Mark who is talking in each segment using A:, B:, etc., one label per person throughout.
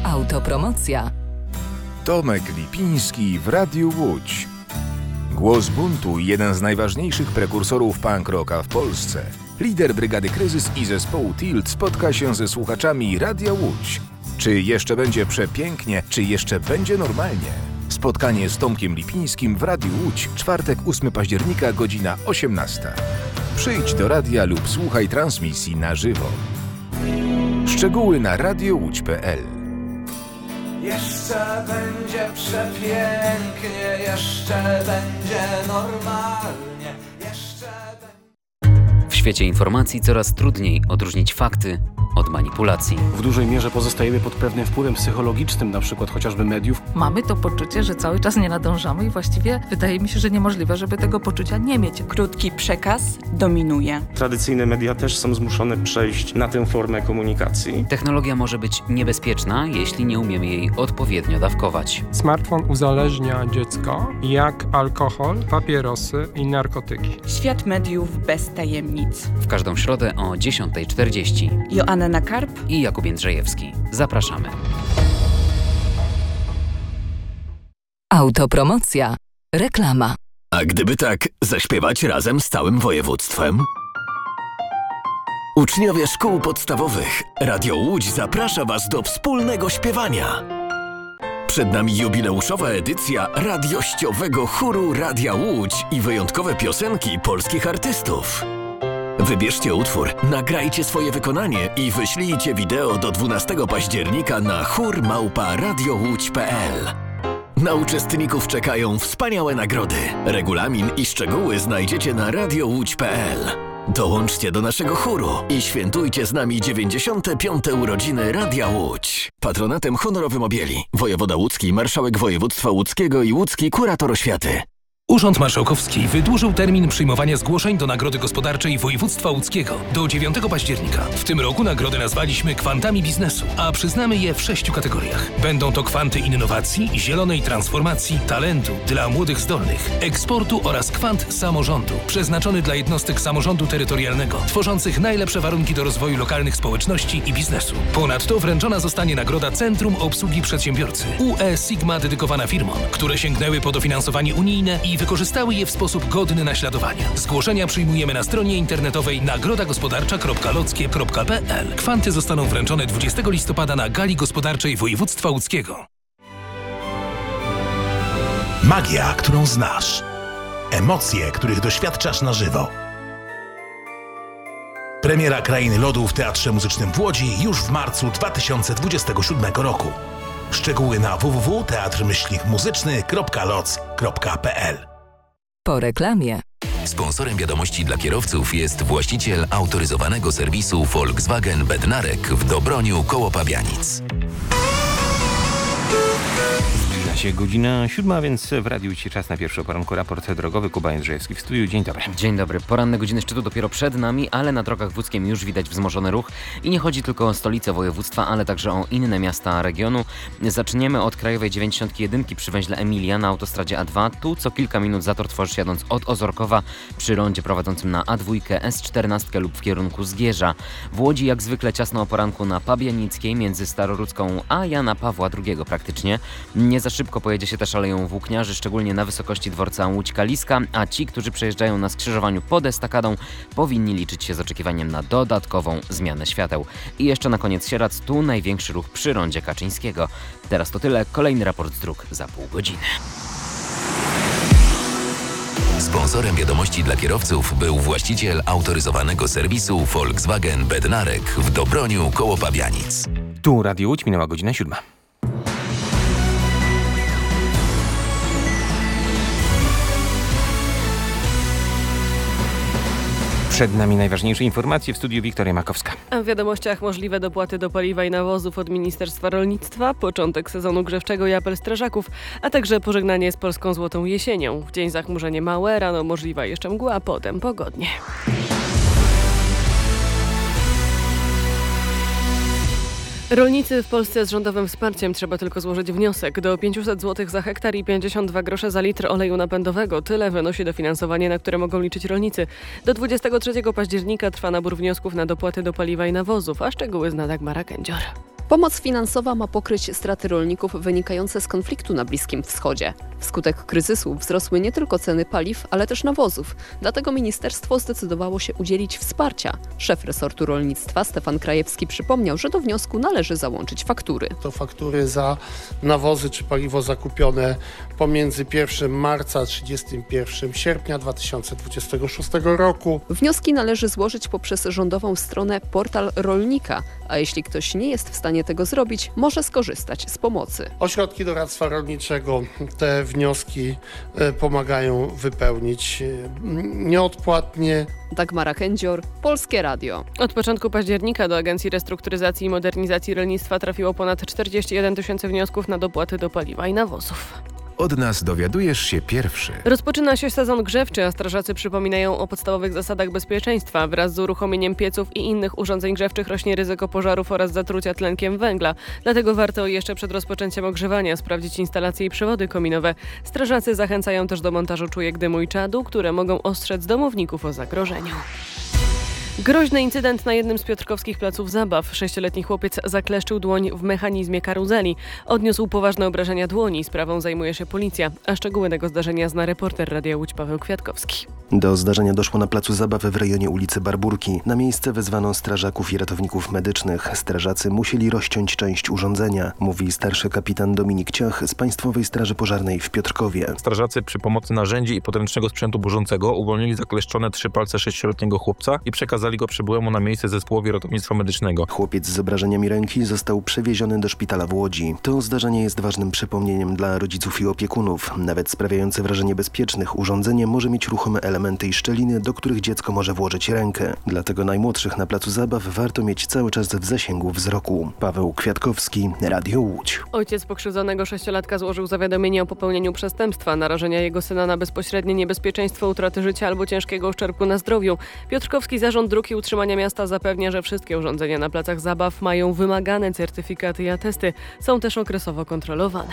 A: Autopromocja.
B: Tomek Lipiński w Radiu Łódź. Głos buntu, jeden z najważniejszych prekursorów punk rocka w Polsce. Lider Brygady Kryzys i zespołu Tilt spotka się ze słuchaczami Radia Łódź. Czy jeszcze będzie przepięknie, czy jeszcze będzie normalnie? Spotkanie z Tomkiem Lipińskim w Radiu Łódź, czwartek 8 października, godzina 18. Przyjdź do radia lub słuchaj transmisji na żywo. Szczegóły na radiołódź.pl.
C: Jeszcze będzie przepięknie, jeszcze będzie normalnie, jeszcze będzie...
D: W świecie informacji coraz trudniej odróżnić fakty od manipulacji.
E: W dużej mierze pozostajemy pod pewnym wpływem psychologicznym, na przykład chociażby mediów.
F: Mamy to poczucie, że cały czas nie nadążamy i właściwie wydaje mi się, że niemożliwe, żeby tego poczucia nie mieć.
G: Krótki przekaz dominuje.
H: Tradycyjne media też są zmuszone przejść na tę formę komunikacji.
D: Technologia może być niebezpieczna, jeśli nie umiemy jej odpowiednio dawkować.
I: Smartfon uzależnia dziecko jak alkohol, papierosy i narkotyki.
G: Świat mediów bez tajemnic.
D: W każdą środę o 10:40.
G: Joanna Karp
D: i Jakub Jędrzejewski. Zapraszamy.
A: Autopromocja. Reklama.
J: A gdyby tak zaśpiewać razem z całym województwem? Uczniowie szkół podstawowych, Radio Łódź zaprasza Was do wspólnego śpiewania. Przed nami jubileuszowa edycja radiościowego chóru Radia Łódź i wyjątkowe piosenki polskich artystów. Wybierzcie utwór, nagrajcie swoje wykonanie i wyślijcie wideo do 12 października na chór@radiołódź.pl. Na uczestników czekają wspaniałe nagrody. Regulamin i szczegóły znajdziecie na radiołódź.pl. Dołączcie do naszego chóru i świętujcie z nami 95. urodziny Radia Łódź. Patronatem honorowym objęli wojewoda łódzki, marszałek województwa łódzkiego i łódzki kurator oświaty.
K: Urząd Marszałkowski wydłużył termin przyjmowania zgłoszeń do Nagrody Gospodarczej Województwa Łódzkiego do 9 października. W tym roku nagrodę nazwaliśmy Kwantami Biznesu, a przyznamy je w 6 kategoriach. Będą to kwanty innowacji, zielonej transformacji, talentu dla młodych zdolnych, eksportu oraz kwant samorządu, przeznaczony dla jednostek samorządu terytorialnego, tworzących najlepsze warunki do rozwoju lokalnych społeczności i biznesu. Ponadto wręczona zostanie nagroda Centrum Obsługi Przedsiębiorcy UE Sigma dedykowana firmom, które sięgnęły po dofinansowanie unijne i wykorzystały je w sposób godny naśladowania. Zgłoszenia przyjmujemy na stronie internetowej nagrodagospodarcza.lockie.pl. Kwanty zostaną wręczone 20 listopada na Gali Gospodarczej Województwa Łódzkiego.
L: Magia, którą znasz. Emocje, których doświadczasz na żywo. Premiera Krainy Lodu w Teatrze Muzycznym w Łodzi już w marcu 2027 roku. Szczegóły na www.teatrmyślnikmuzyczny.loc.pl.
A: Po reklamie.
M: Sponsorem wiadomości dla kierowców jest właściciel autoryzowanego serwisu Volkswagen Bednarek w Dobroniu koło Pabianic.
N: Zbliża się godzina 7, więc w radiu dzisiaj czas na pierwszy o poranku raport drogowy. Kuba Jędrzejewski w studiu. Dzień dobry.
D: Dzień dobry. Poranne godziny szczytu dopiero przed nami, ale na drogach w Łódzkiem już widać wzmożony ruch. I nie chodzi tylko o stolicę województwa, ale także o inne miasta regionu. Zaczniemy od krajowej 91 przy węźle Emilia na autostradzie A2. Tu co kilka minut zator tworzysz jadąc od Ozorkowa przy rondzie prowadzącym na A2, S14 lub w kierunku Zgierza. W Łodzi jak zwykle ciasno o poranku na Pabianickiej między Starorudzką a Jana Pawła II praktycznie. Nie za szybko pojedzie się też Aleją Włókniarzy, szczególnie na wysokości dworca Łódź-Kaliska, a ci, którzy przejeżdżają na skrzyżowaniu pod estakadą, powinni liczyć się z oczekiwaniem na dodatkową zmianę świateł. I jeszcze na koniec Sieradz, tu największy ruch przy rondzie Kaczyńskiego. Teraz to tyle, kolejny raport z dróg za pół godziny.
M: Sponsorem wiadomości dla kierowców był właściciel autoryzowanego serwisu Volkswagen Bednarek w Dobroniu koło Pabianic.
N: Tu Radio Łódź, minęła godzina 7. Przed nami najważniejsze informacje w studiu Wiktoria Makowska.
O: A w wiadomościach możliwe dopłaty do paliwa i nawozów od Ministerstwa Rolnictwa, początek sezonu grzewczego i apel strażaków, a także pożegnanie z polską złotą jesienią. W dzień zachmurzenie małe, rano możliwa jeszcze mgła, a potem pogodnie. Rolnicy w Polsce z rządowym wsparciem trzeba tylko złożyć wniosek. Do 500 zł za hektar i 52 grosze za litr oleju napędowego. Tyle wynosi dofinansowanie, na które mogą liczyć rolnicy. Do 23 października trwa nabór wniosków na dopłaty do paliwa i nawozów, a szczegóły zna Dagmara Kędzior.
P: Pomoc finansowa ma pokryć straty rolników wynikające z konfliktu na Bliskim Wschodzie. Wskutek kryzysu wzrosły nie tylko ceny paliw, ale też nawozów. Dlatego ministerstwo zdecydowało się udzielić wsparcia. Szef resortu rolnictwa Stefan Krajewski przypomniał, że do wniosku należy załączyć faktury.
Q: To faktury za nawozy czy paliwo zakupione pomiędzy 1 marca a 31 sierpnia 2026 roku.
P: Wnioski należy złożyć poprzez rządową stronę Portal Rolnika, a jeśli ktoś nie jest w stanie tego zrobić, może skorzystać z pomocy.
Q: Ośrodki doradztwa rolniczego te wnioski pomagają wypełnić nieodpłatnie.
P: Dagmara Kędzior, Polskie Radio.
O: Od początku października do Agencji Restrukturyzacji i Modernizacji Rolnictwa trafiło ponad 41 000 wniosków na dopłaty do paliwa i nawozów.
B: Od nas dowiadujesz się pierwszy.
O: Rozpoczyna się sezon grzewczy, a strażacy przypominają o podstawowych zasadach bezpieczeństwa. Wraz z uruchomieniem pieców i innych urządzeń grzewczych rośnie ryzyko pożarów oraz zatrucia tlenkiem węgla. Dlatego warto jeszcze przed rozpoczęciem ogrzewania sprawdzić instalacje i przewody kominowe. Strażacy zachęcają też do montażu czujek dymu i czadu, które mogą ostrzec domowników o zagrożeniu. Groźny incydent na jednym z piotrkowskich placów zabaw. 6-letni chłopiec zakleszczył dłoń w mechanizmie karuzeli. Odniósł poważne obrażenia dłoni. Sprawą zajmuje się policja. A szczegóły tego zdarzenia zna reporter Radia Łódź Paweł Kwiatkowski.
R: Do zdarzenia doszło na placu zabaw w rejonie ulicy Barburki. Na miejsce wezwano strażaków i ratowników medycznych. Strażacy musieli rozciąć część urządzenia, mówi starszy kapitan Dominik Ciach z Państwowej Straży Pożarnej w Piotrkowie.
S: Strażacy przy pomocy narzędzi i podręcznego sprzętu burzącego uwolnili zakleszczone 3 palce 6-letniego chłopca i przekazali go przybyłemu na miejsce zespołowi ratownictwa medycznego.
R: Chłopiec z obrażeniami ręki został przewieziony do szpitala w Łodzi. To zdarzenie jest ważnym przypomnieniem dla rodziców i opiekunów. Nawet sprawiające wrażenie bezpiecznych urządzenie może mieć ruchome elementy i szczeliny, do których dziecko może włożyć rękę. Dlatego najmłodszych na placu zabaw warto mieć cały czas w zasięgu wzroku. Paweł Kwiatkowski, Radio Łódź.
O: Ojciec pokrzywdzonego 6-latka złożył zawiadomienie o popełnieniu przestępstwa, narażenia jego syna na bezpośrednie niebezpieczeństwo utraty życia albo ciężkiego uszczerbku na zdrowiu. Piotrkowski Zarząd Dróg i Utrzymania Miasta zapewnia, że wszystkie urządzenia na placach zabaw mają wymagane certyfikaty i atesty. Są też okresowo kontrolowane.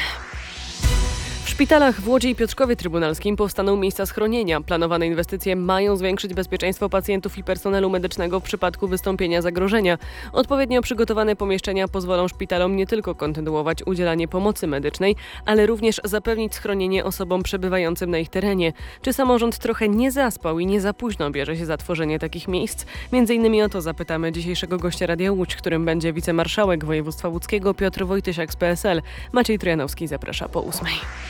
O: W szpitalach w Łodzi i Piotrkowie Trybunalskim powstaną miejsca schronienia. Planowane inwestycje mają zwiększyć bezpieczeństwo pacjentów i personelu medycznego w przypadku wystąpienia zagrożenia. Odpowiednio przygotowane pomieszczenia pozwolą szpitalom nie tylko kontynuować udzielanie pomocy medycznej, ale również zapewnić schronienie osobom przebywającym na ich terenie. Czy samorząd trochę nie zaspał i nie za późno bierze się za tworzenie takich miejsc? Między innymi o to zapytamy dzisiejszego gościa Radia Łódź, którym będzie wicemarszałek województwa łódzkiego Piotr Wojtysiak z PSL. Maciej Trojanowski zaprasza po 8.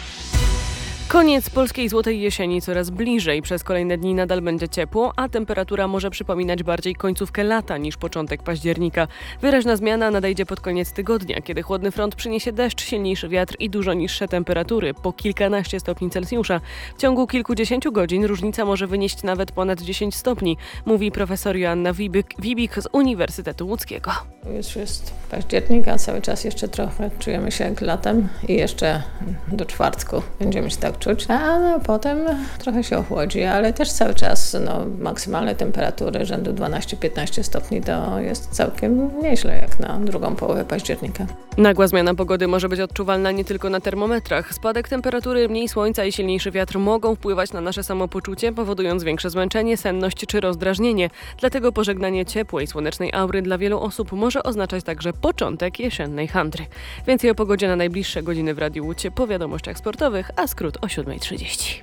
O: Koniec polskiej złotej jesieni coraz bliżej. Przez kolejne dni nadal będzie ciepło, a temperatura może przypominać bardziej końcówkę lata niż początek października. Wyraźna zmiana nadejdzie pod koniec tygodnia, kiedy chłodny front przyniesie deszcz, silniejszy wiatr i dużo niższe temperatury, po kilkanaście stopni Celsjusza. W ciągu kilkudziesięciu godzin różnica może wynieść nawet ponad 10 stopni, mówi profesor Joanna Wibik z Uniwersytetu Łódzkiego.
T: Już jest październik, a cały czas jeszcze trochę czujemy się jak latem i jeszcze do czwartku będziemy się tak czuć, a potem trochę się ochłodzi, ale też cały czas maksymalne temperatury rzędu 12-15 stopni to jest całkiem nieźle jak na drugą połowę października.
O: Nagła zmiana pogody może być odczuwalna nie tylko na termometrach. Spadek temperatury, mniej słońca i silniejszy wiatr mogą wpływać na nasze samopoczucie, powodując większe zmęczenie, senność czy rozdrażnienie. Dlatego pożegnanie ciepłej, słonecznej aury dla wielu osób może oznaczać także początek jesiennej handry. Więcej o pogodzie na najbliższe godziny w Radiu Łódź po wiadomościach sportowych, a skrót o 7:30.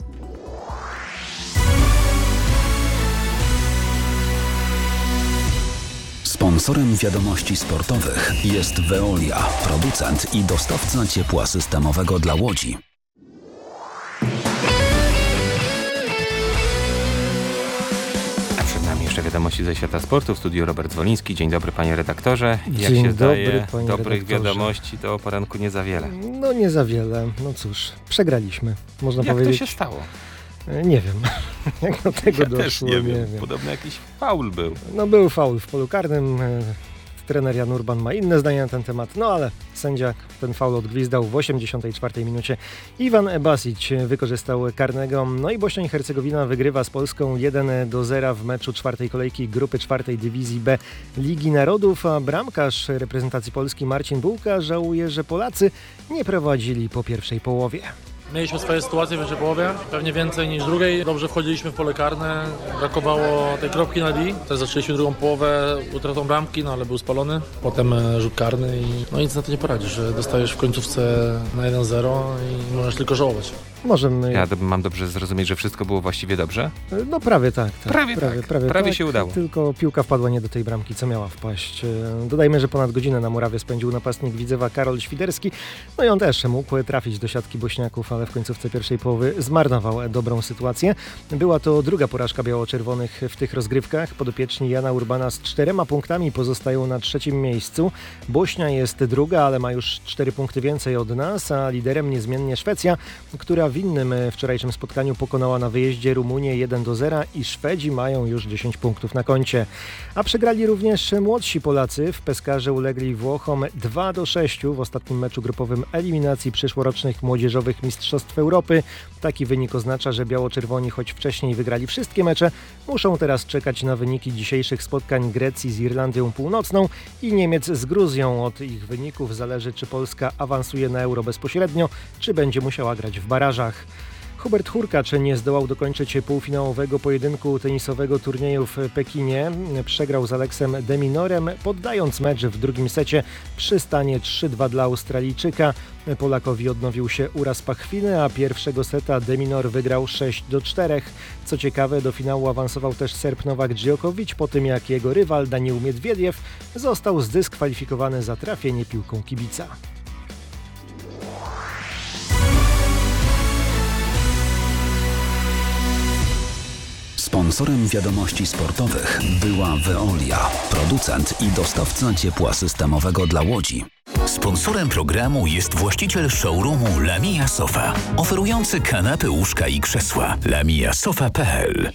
U: Sponsorem wiadomości sportowych jest Veolia, producent i dostawca ciepła systemowego dla Łodzi.
N: A przed nami jeszcze wiadomości ze świata sportu. W studiu Robert Zwoliński. Dzień dobry, panie redaktorze. Jak
V: Dzień
N: się
V: dobry,
N: zdaje,
V: panie
N: dobrych
V: redaktorze.
N: wiadomości to o poranku nie za wiele.
V: No nie za wiele. No cóż, przegraliśmy, można
N: Jak
V: powiedzieć.
N: to się stało?
V: Nie wiem, jak do tego
N: Ja
V: doszło.
N: też nie wiem. Podobno jakiś faul był.
V: No był faul w polu karnym. Trener Jan Urban ma inne zdanie na ten temat, no ale sędzia ten faul odgwizdał w 84 minucie. Iwan Ebasić wykorzystał karnego, no i Bośnia i Hercegowina wygrywa z Polską 1-0 w meczu czwartej kolejki grupy czwartej dywizji B Ligi Narodów, a bramkarz reprezentacji Polski Marcin Bułka żałuje, że Polacy nie prowadzili po pierwszej połowie.
C: Mieliśmy swoje sytuacje w pierwszej połowie, pewnie więcej niż drugiej. Dobrze wchodziliśmy w pole karne, brakowało tej kropki na D. Też zaczęliśmy drugą połowę utratą bramki, no ale był spalony. Potem rzut karny i no nic na to nie poradzisz, że dostajesz w końcówce na 1-0 i możesz tylko żałować.
V: Możemy...
N: Ja mam dobrze zrozumieć, że wszystko było właściwie dobrze?
V: No prawie tak.
N: Prawie się udało.
V: Tylko piłka wpadła nie do tej bramki, co miała wpaść. Dodajmy, że ponad godzinę na murawie spędził napastnik Widzewa Karol Świderski. No i on też mógł trafić do siatki bośniaków, ale w końcówce pierwszej połowy zmarnował dobrą sytuację. Była to druga porażka biało-czerwonych w tych rozgrywkach. Podopieczni Jana Urbana z 4 punktami pozostają na 3. miejscu. Bośnia jest druga, ale ma już 4 punkty więcej od nas, a liderem niezmiennie Szwecja, która w innym wczorajszym spotkaniu pokonała na wyjeździe Rumunię 1-0 i Szwedzi mają już 10 punktów na koncie. A przegrali również młodsi Polacy. W Peskarze ulegli Włochom 2-6 w ostatnim meczu grupowym eliminacji przyszłorocznych młodzieżowych mistrzostw Europy. Taki wynik oznacza, że biało-czerwoni, choć wcześniej wygrali wszystkie mecze, muszą teraz czekać na wyniki dzisiejszych spotkań Grecji z Irlandią Północną i Niemiec z Gruzją. Od ich wyników zależy, czy Polska awansuje na Euro bezpośrednio, czy będzie musiała grać w barażach. Hubert Hurkacz nie zdołał dokończyć półfinałowego pojedynku tenisowego turnieju w Pekinie. Przegrał z Aleksem de Minorem, poddając mecz w drugim secie przy stanie 3-2 dla Australijczyka. Polakowi odnowił się uraz pachwiny, a pierwszego seta de Minor wygrał 6-4. Co ciekawe, do finału awansował też Serb Nowak Djokovic po tym, jak jego rywal Daniil Miedwiediew został zdyskwalifikowany za trafienie piłką kibica.
U: Sponsorem wiadomości sportowych była Veolia, producent i dostawca ciepła systemowego dla Łodzi.
J: Sponsorem programu jest właściciel showroomu Lamia Sofa, oferujący kanapy, łóżka i krzesła. lamiasofa.pl.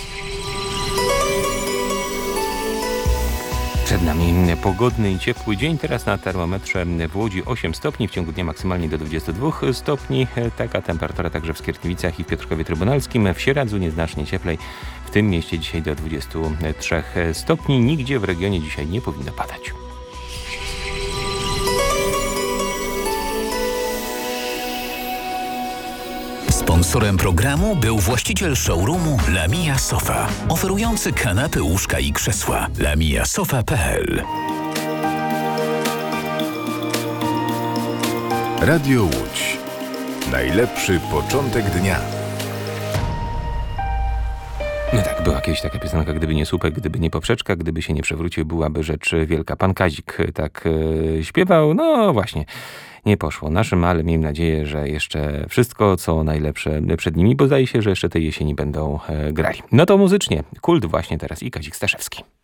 N: Przed nami pogodny i ciepły dzień. Teraz na termometrze w Łodzi 8 stopni, w ciągu dnia maksymalnie do 22 stopni. Taka temperatura także w Skierniewicach i w Piotrkowie Trybunalskim. W Sieradzu nieznacznie cieplej. W tym mieście dzisiaj do 23 stopni. Nigdzie w regionie dzisiaj nie powinno padać.
J: Sponsorem programu był właściciel showroomu Lamia Sofa, oferujący kanapy, łóżka i krzesła. lamiasofa.pl.
B: Radio Łódź. Najlepszy początek dnia.
N: No tak, była kiedyś taka piosenka, gdyby nie słupek, gdyby nie poprzeczka, gdyby się nie przewrócił, byłaby rzecz wielka. Pan Kazik tak śpiewał, no właśnie. Nie poszło naszym, ale miejmy nadzieję, że jeszcze wszystko, co najlepsze przed nimi, bo zdaje się, że jeszcze tej jesieni będą grali. No to muzycznie, Kult właśnie teraz i Kazik Staszewski.